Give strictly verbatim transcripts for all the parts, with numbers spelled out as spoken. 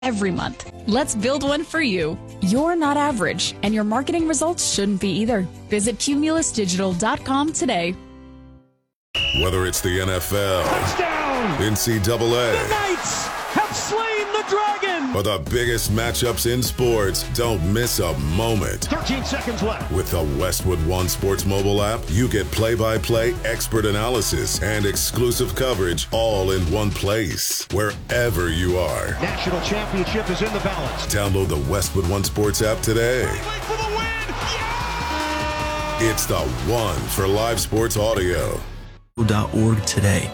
every month. Let's build one for you. You're not average, and your marketing results shouldn't be either. Visit Cumulus Digital dot com today. Whether it's the N F L, touchdown, N C double A, the Knights have slain the dragon, or the biggest matchups in sports, don't miss a moment. thirteen seconds left. With the Westwood One Sports mobile app, you get play-by-play expert analysis and exclusive coverage all in one place, wherever you are. National championship is in the balance. Download the Westwood One Sports app today. For the win. Yeah! It's the one for live sports audio. dot org today.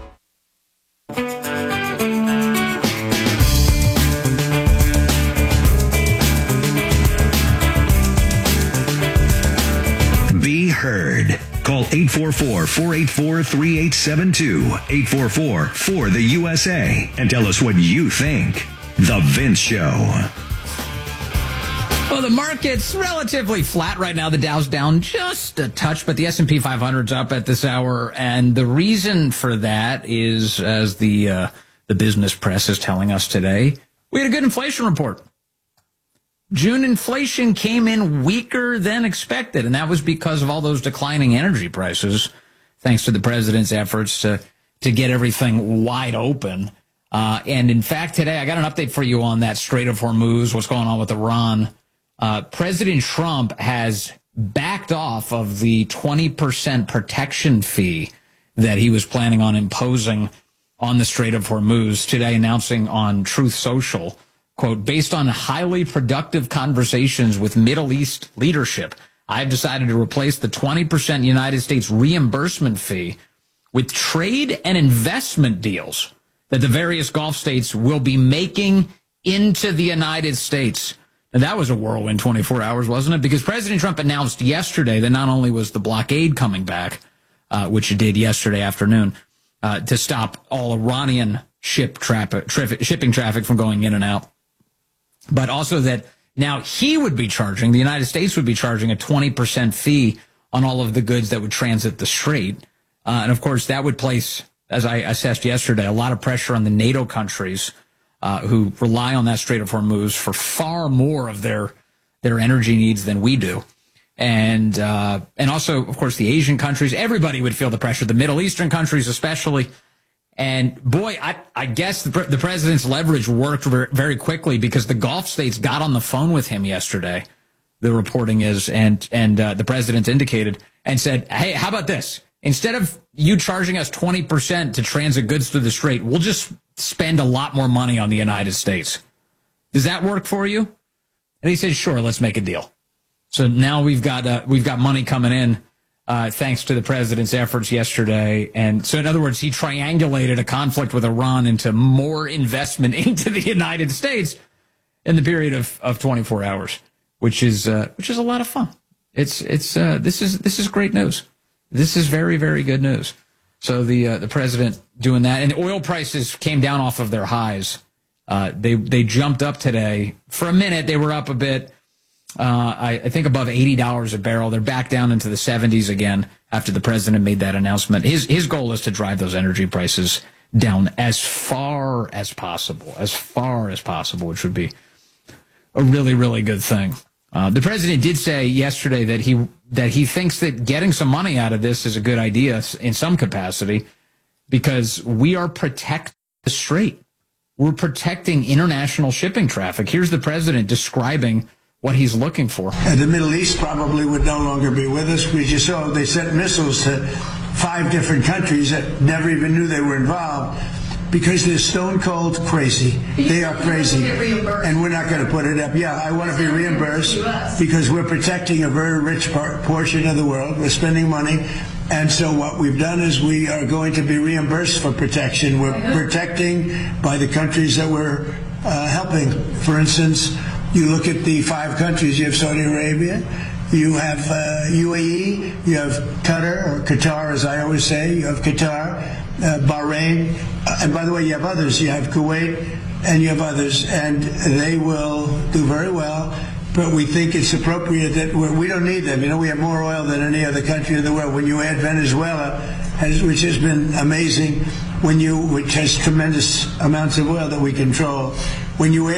Be heard. Call eight four four, four eight four, three eight seven two, eight four four, four the U S A, and tell us what you think. The Vince Show. Well, the market's relatively flat right now. The Dow's down just a touch, but the S and P five hundred's up at this hour. And the reason for that is, as the uh, the business press is telling us today, we had a good inflation report. June inflation came in weaker than expected, and that was because of all those declining energy prices, thanks to the president's efforts to, to get everything wide open. Uh, and in fact, today, I got an update for you on that Strait of Hormuz, what's going on with Iran. Uh, President Trump has backed off of the twenty percent protection fee that he was planning on imposing on the Strait of Hormuz today, announcing on Truth Social, quote, based on highly productive conversations with Middle East leadership, I've decided to replace the twenty percent United States reimbursement fee with trade and investment deals that the various Gulf states will be making into the United States. And that was a whirlwind twenty-four hours, wasn't it? Because President Trump announced yesterday that not only was the blockade coming back, uh, which it did yesterday afternoon, uh, to stop all Iranian ship traffic, traffic, shipping traffic from going in and out, but also that now he would be charging, the United States would be charging a twenty percent fee on all of the goods that would transit the Strait. Uh, and of course, that would place, as I assessed yesterday, a lot of pressure on the NATO countries Uh, who rely on that Strait of Hormuz for far more of their their energy needs than we do. And uh, and also, of course, the Asian countries, everybody would feel the pressure, the Middle Eastern countries especially. And boy, I, I guess the, the president's leverage worked very quickly because the Gulf states got on the phone with him yesterday, the reporting is, and, and uh, the president indicated and said, hey, how about this? Instead of you charging us twenty percent to transit goods through the Strait, we'll just spend a lot more money on the United States. Does that work for you? And he said, sure, let's make a deal. So now we've got uh, we've got money coming in uh, thanks to the president's efforts yesterday. And so in other words, he triangulated a conflict with Iran into more investment into the United States in the period of, of twenty-four hours, which is uh, which is a lot of fun. It's it's uh, this is this is great news. This is very, very good news. So the uh, the president doing that, and oil prices came down off of their highs. Uh, they they jumped up today. For a minute, they were up a bit. Uh, I, I think above eighty dollars a barrel. They're back down into the seventies again after the president made that announcement. His his goal is to drive those energy prices down as far as possible, as far as possible, which would be a really, really good thing. Uh, the president did say yesterday that he that he thinks that getting some money out of this is a good idea in some capacity because we are protecting the Strait. We're protecting international shipping traffic. Here's the president describing what he's looking for. And the Middle East probably would no longer be with us. We just saw they sent missiles to five different countries that never even knew they were involved. Because they're stone cold crazy. They are crazy. And we're not going to put it up. Yeah, I want to be reimbursed because we're protecting a very rich portion of the world. We're spending money. And so what we've done is we are going to be reimbursed for protection. We're protecting by the countries that we're uh, helping. For instance, you look at the five countries. You have Saudi Arabia. You have uh, U A E. You have Qatar, or Qatar as I always say. You have Qatar. Uh, Bahrain, uh, and by the way, you have others. You have Kuwait, and you have others, and they will do very well. But we think it's appropriate that we're, we don't need them. You know, we have more oil than any other country in the world. When you add Venezuela, has, which has been amazing, when you which has tremendous amounts of oil that we control, when you